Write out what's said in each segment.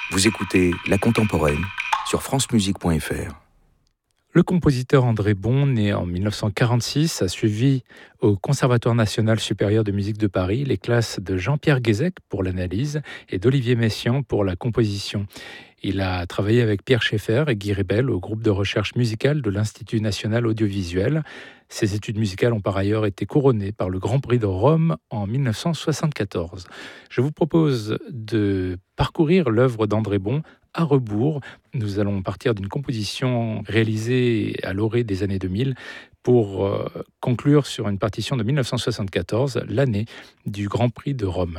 Vous écoutez La Contemporaine sur francemusique.fr. Le compositeur André Bon, né en 1946, a suivi au Conservatoire national supérieur de musique de Paris les classes de Jean-Pierre Guézec pour l'analyse et d'Olivier Messiaen pour la composition. Il a travaillé avec Pierre Schaeffer et Guy Rébel au groupe de recherche musicale de l'Institut national audiovisuel. Ses études musicales ont par ailleurs été couronnées par le Grand Prix de Rome en 1974. Je vous propose de parcourir l'œuvre d'André Bon à rebours. Nous allons partir d'une composition réalisée à l'orée des années 2000 pour conclure sur une partition de 1974, l'année du Grand Prix de Rome.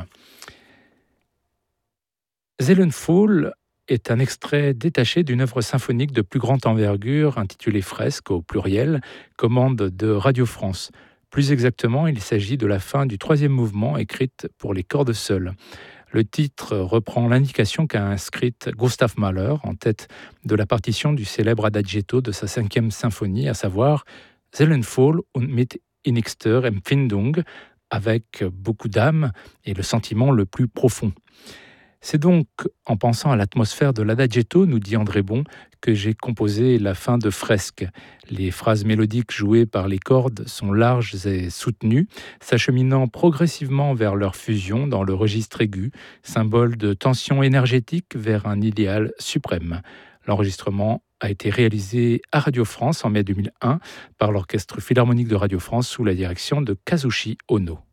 Seelenfall est un extrait détaché d'une œuvre symphonique de plus grande envergure intitulée Fresques au pluriel, commande de Radio France. Plus exactement, il s'agit de la fin du troisième mouvement écrite pour les cordes seules. Le titre reprend l'indication qu'a inscrite Gustav Mahler en tête de la partition du célèbre adagietto de sa 5e symphonie, à savoir Seelenfall und mit innigster Empfindung, avec beaucoup d'âme et le sentiment le plus profond. C'est donc en pensant à l'atmosphère de l'adagietto, nous dit André Bon, que j'ai composé la fin de Fresques. Les phrases mélodiques jouées par les cordes sont larges et soutenues, s'acheminant progressivement vers leur fusion dans le registre aigu, symbole de tension énergétique vers un idéal suprême. L'enregistrement a été réalisé à Radio France en mai 2001 par l'Orchestre philharmonique de Radio France sous la direction de Kazushi Ono.